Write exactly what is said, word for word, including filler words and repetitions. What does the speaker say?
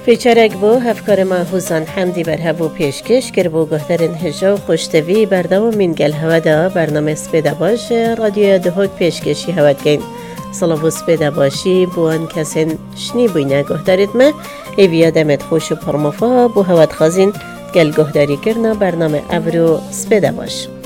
پیچرک بو هفکار ما حسن حمدی بر هفو پیشکش کر بو گهترین هجا و خوشتوی بردام من گل هوا دا برنامه سپیده باش رادیو دهوک پیشکشی هوت گین سلام سپیده باشی بوان کسین شنی بوینه گهترید ما ایویا دمت خوش و پرمفا بو هوت خازین گل گهداری کرنا برنامه ابرو سپیده باش